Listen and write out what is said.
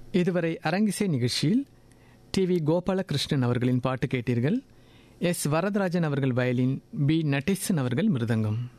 இதுவரை அரங்கிசை நிகழ்ச்சியில் டி.வி. கோபாலகிருஷ்ணன் அவர்களின் பாட்டு கேட்டீர்கள். எஸ். வரதராஜன் அவர்கள் வயலின், பி. நடேசன் அவர்கள் மிருதங்கம்.